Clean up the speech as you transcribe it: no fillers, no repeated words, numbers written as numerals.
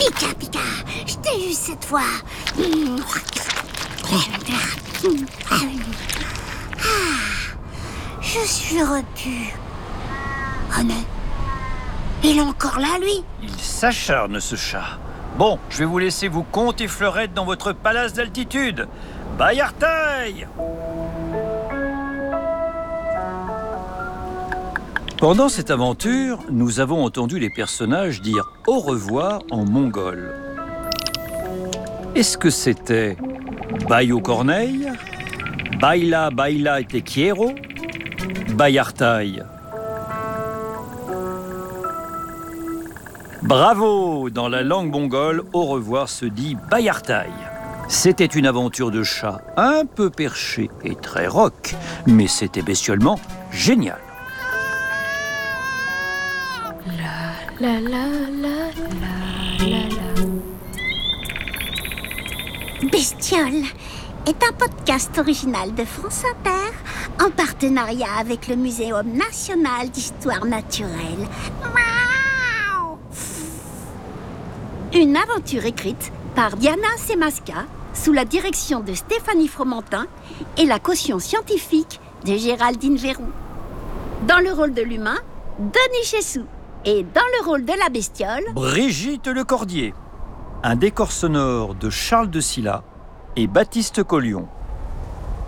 Pika, Pika, je t'ai eu cette fois. Je suis repu. Oh non, il est encore là, lui? Il s'acharne, ce chat. Bon, je vais vous laisser vous contes et fleurettes dans votre palace d'altitude. Bayartaï! Pendant cette aventure, nous avons entendu les personnages dire au revoir en mongol. Est-ce que c'était Bayo Corneille, Baila Baila te quiero, Bayartaï? Bravo! Dans la langue mongole, au revoir se dit Bayartaï. C'était une aventure de chat un peu perché et très rock, mais c'était bestiolement génial. La la la la la la. Bestiole est un podcast original de France Inter en partenariat avec le Muséum national d'histoire naturelle. Miaou. Une aventure écrite par Diana Semasca sous la direction de Stéphanie Fromentin et la caution scientifique de Géraldine Véron. Dans le rôle de l'humain, Denis Chessou. Et dans le rôle de la bestiole, Brigitte Lecordier. Un décor sonore de Charles de Silla et Baptiste Collion.